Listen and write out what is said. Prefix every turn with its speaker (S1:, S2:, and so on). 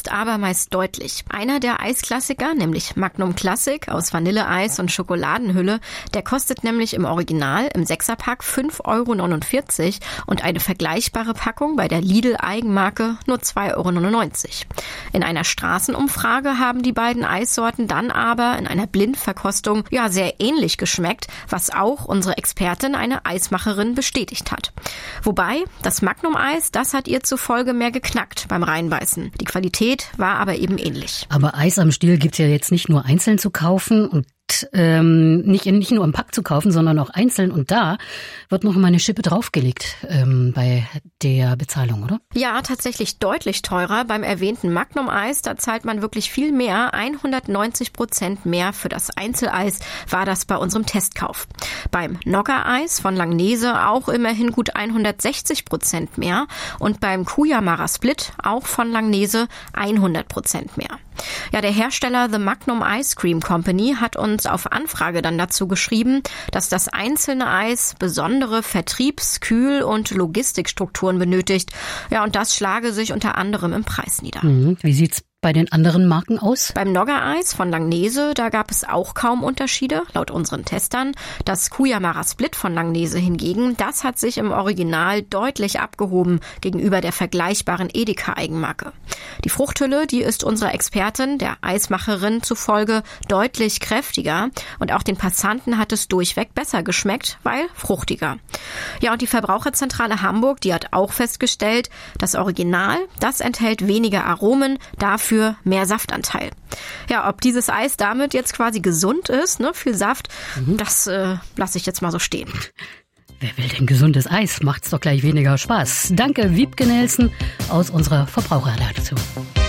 S1: ist aber meist deutlich. Einer der Eisklassiker, nämlich Magnum Classic aus Vanilleeis und Schokoladenhülle, der kostet nämlich im Original im 6er-Pack 5,49 € und eine vergleichbare Packung bei der Lidl-Eigenmarke nur 2,99 €. In einer Straßenumfrage haben die beiden Eissorten dann aber in einer Blindverkostung sehr ähnlich geschmeckt, was auch unsere Expertin, eine Eismacherin, bestätigt hat. Wobei, das Magnum-Eis, das hat ihr zufolge mehr geknackt beim Reinbeißen. Die Qualität war aber eben ähnlich.
S2: Aber Eis am Stiel gibt's ja jetzt nicht nur einzeln zu kaufen und nicht nur im Pack zu kaufen, sondern auch einzeln. Und da wird noch mal eine Schippe draufgelegt bei der Bezahlung, oder?
S1: Ja, tatsächlich deutlich teurer. Beim erwähnten Magnum-Eis, da zahlt man wirklich viel mehr. 190% mehr für das Einzeleis war das bei unserem Testkauf. Beim Nogger-Eis von Langnese auch immerhin gut 160% mehr. Und beim Cuyamara Split auch von Langnese 100% mehr. Ja, der Hersteller The Magnum Ice Cream Company hat uns auf Anfrage dann dazu geschrieben, dass das einzelne Eis besondere Vertriebs-, Kühl- und Logistikstrukturen benötigt. Ja, und das schlage sich unter anderem im Preis nieder.
S2: Wie sieht's bei den anderen Marken aus?
S1: Beim Nogger-Eis von Langnese, da gab es auch kaum Unterschiede, laut unseren Testern. Das Cuyamara Split von Langnese hingegen, das hat sich im Original deutlich abgehoben gegenüber der vergleichbaren Edeka-Eigenmarke. Die Fruchthülle, die ist unserer Expertin, der Eismacherin zufolge, deutlich kräftiger. Und auch den Passanten hat es durchweg besser geschmeckt, weil fruchtiger. Ja, und die Verbraucherzentrale Hamburg, die hat auch festgestellt, das Original, das enthält weniger Aromen, dafür mehr Saftanteil. Ja, ob dieses Eis damit jetzt quasi gesund ist, viel Saft, das lasse ich jetzt mal so stehen.
S2: Wer will denn gesundes Eis? Macht's doch gleich weniger Spaß. Danke, Wiebke Nelson aus unserer Verbraucherredaktion.